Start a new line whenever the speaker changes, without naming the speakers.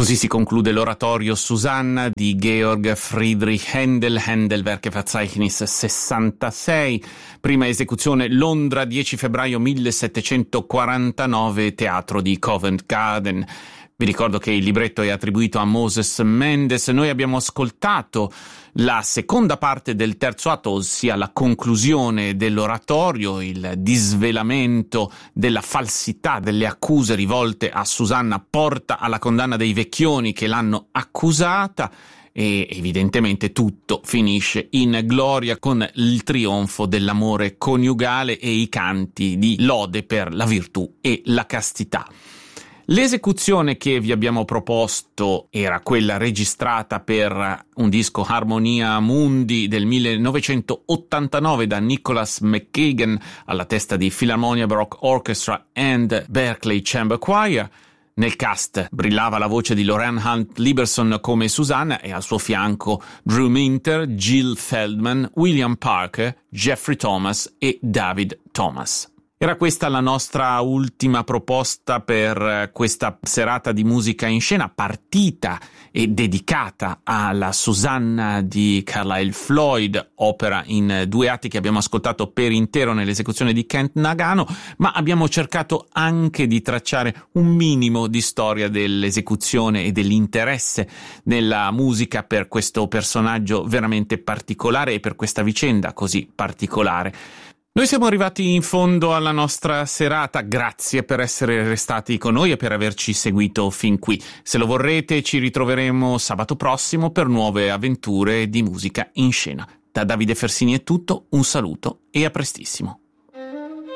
Così si conclude l'oratorio Susanna di Georg Friedrich Händel, Händelwerke-Verzeichnis 66, prima esecuzione Londra 10 febbraio 1749, teatro di Covent Garden. Vi ricordo che il libretto è attribuito a Moses Mendes. Noi abbiamo ascoltato la seconda parte del terzo atto, ossia la conclusione dell'oratorio, il disvelamento della falsità delle accuse rivolte a Susanna porta alla condanna dei vecchioni che l'hanno accusata, e evidentemente tutto finisce in gloria con il trionfo dell'amore coniugale e i canti di lode per la virtù e la castità. L'esecuzione che vi abbiamo proposto era quella registrata per un disco Harmonia Mundi del 1989 da Nicholas McKagan alla testa di Philharmonia Baroque Orchestra and Berkeley Chamber Choir. Nel cast brillava la voce di Lorraine Hunt Lieberson come Susanna e al suo fianco Drew Minter, Jill Feldman, William Parker, Jeffrey Thomas e David Thomas. Era questa la nostra ultima proposta per questa serata di musica in scena, partita e dedicata alla Susanna di Carlyle Floyd, opera in 2 atti che abbiamo ascoltato per intero nell'esecuzione di Kent Nagano, ma abbiamo cercato anche di tracciare un minimo di storia dell'esecuzione e dell'interesse nella musica per questo personaggio veramente particolare e per questa vicenda così particolare. Noi siamo arrivati in fondo alla nostra serata, grazie per essere restati con noi e per averci seguito fin qui. Se lo vorrete ci ritroveremo sabato prossimo per nuove avventure di musica in scena. Da Davide Fersini è tutto, un saluto e a prestissimo.